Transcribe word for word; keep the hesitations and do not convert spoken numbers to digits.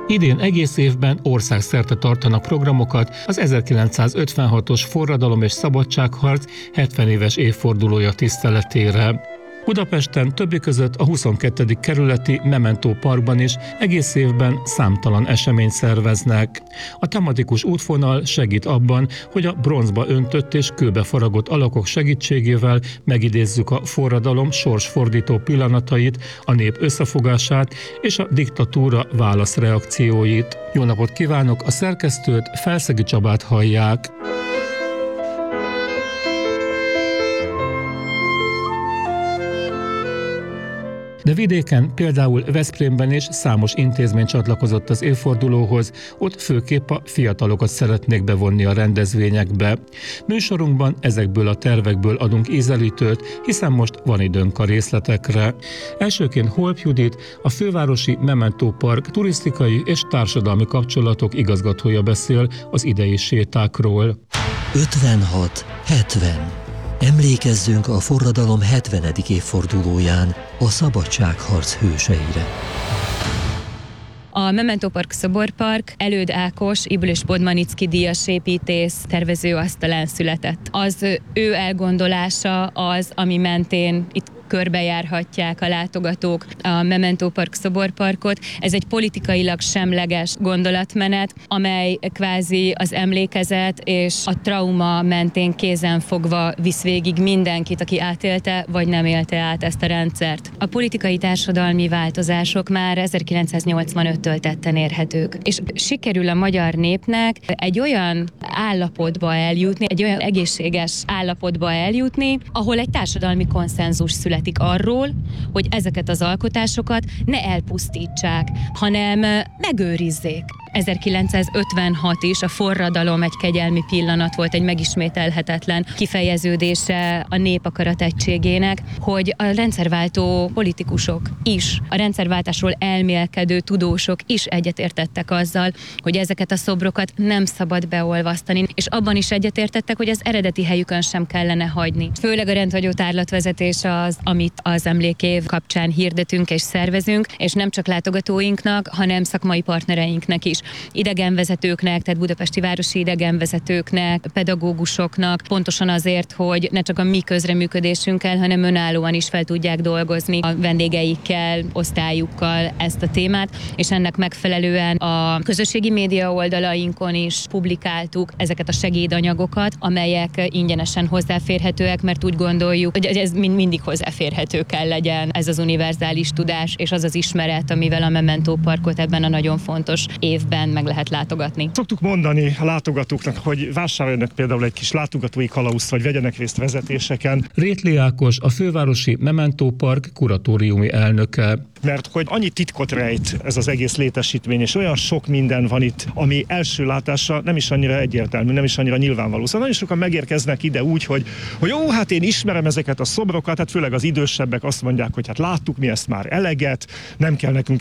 Idén egész évben országszerte tartanak programokat az ezerkilencszázötvenhatos forradalom és szabadságharc hetven éves évfordulója tiszteletére. Budapesten többek között a huszonkettedik kerületi Memento Parkban is egész évben számtalan eseményt szerveznek. A tematikus útvonal segít abban, hogy a bronzba öntött és kőbe faragott alakok segítségével megidézzük a forradalom sorsfordító pillanatait, a nép összefogását és a diktatúra válaszreakcióit. Jó napot kívánok, a szerkesztőt, Felszegi Csabát hallják. De vidéken, például Veszprémben is számos intézmény csatlakozott az évfordulóhoz, ott főképp a fiatalokat szeretnék bevonni a rendezvényekbe. Műsorunkban ezekből a tervekből adunk ízelítőt, hiszen most van időnk a részletekre. Elsőként Holp Judit, a fővárosi Memento Park turisztikai és társadalmi kapcsolatok igazgatója beszél az idei sétákról. ötvenhat hetven. Emlékezzünk a forradalom hetvenedik évfordulóján a szabadságharc hőseire. A Memento Park Szoborpark Előd Ákos, Ybl és Podmanicki díjas építész tervező asztalán született. Az ő elgondolása az, ami mentén itt körbejárhatják a látogatók a Memento Park Szoborparkot. Ez egy politikailag semleges gondolatmenet, amely kvázi az emlékezet és a trauma mentén kézenfogva visz végig mindenkit, aki átélte vagy nem élte át ezt a rendszert. A politikai társadalmi változások már ezerkilencszáznyolcvanöttől tetten érhetők, és sikerül a magyar népnek egy olyan állapotba eljutni, egy olyan egészséges állapotba eljutni, ahol egy társadalmi konszenzus születik arról, hogy ezeket az alkotásokat ne elpusztítsák, hanem megőrizzék. ezerkilencszázötvenhat is a forradalom egy kegyelmi pillanat volt, egy megismételhetetlen kifejeződése a nép akarat egységének, hogy a rendszerváltó politikusok is, a rendszerváltásról elmélkedő tudósok is egyetértettek azzal, hogy ezeket a szobrokat nem szabad beolvasztani, és abban is egyetértettek, hogy az eredeti helyükön sem kellene hagyni. Főleg a rendhagyó tárlatvezetés az, amit az emlékév kapcsán hirdetünk és szervezünk, és nem csak látogatóinknak, hanem szakmai partnereinknek is. Idegenvezetőknek, tehát budapesti városi idegenvezetőknek, pedagógusoknak, pontosan azért, hogy ne csak a mi közreműködésünkkel, hanem önállóan is fel tudják dolgozni a vendégeikkel, osztályukkal ezt a témát, és ennek megfelelően a közösségi média oldalainkon is publikáltuk ezeket a segédanyagokat, amelyek ingyenesen hozzáférhetőek, mert úgy gondoljuk, hogy ez mind mindig hozzáférhető kell legyen, ez az univerzális tudás és az az ismeret, amivel a Memento Parkot ebben a nagyon fontos évben meg lehet látogatni. Szoktuk mondani a látogatóknak, hogy vásároljanak például egy kis látogatói kalauzt, vagy vegyenek részt vezetéseken. Rétli Ákos, a fővárosi Memento Park kuratóriumi elnöke. Mert hogy annyi titkot rejt ez az egész létesítmény, és olyan sok minden van itt, ami első látásra nem is annyira egyértelmű, nem is annyira nyilvánvaló. Szóval nagyon sokan megérkeznek ide úgy, hogy, hogy jó, hát én ismerem ezeket a szobrokat, hát főleg az idősebbek azt mondják, hogy hát láttuk mi ezt már eleget, nem kell nekünk